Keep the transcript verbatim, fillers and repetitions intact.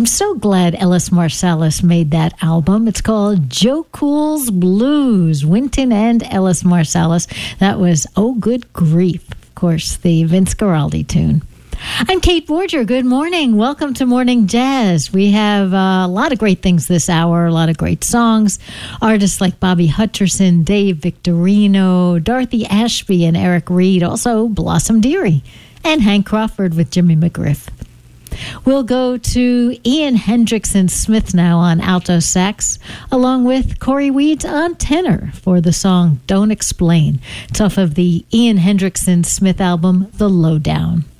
I'm so glad Ellis Marsalis made that album. It's called Joe Cool's Blues, Wynton and Ellis Marsalis. That was Oh Good Grief, of course, the Vince Guaraldi tune. I'm Kate Borger. Good morning. Welcome to Morning Jazz. We have uh, a lot of great things this hour, a lot of great songs. Artists like Bobby Hutcherson, Dave Victorino, Dorothy Ashby, and Eric Reed. Also, Blossom Dearie and Hank Crawford with Jimmy McGriff. We'll go to Ian Hendrickson Smith now on alto sax, along with Corey Weeds on tenor for the song Don't Explain. It's off of the Ian Hendrickson Smith album, The Lowdown.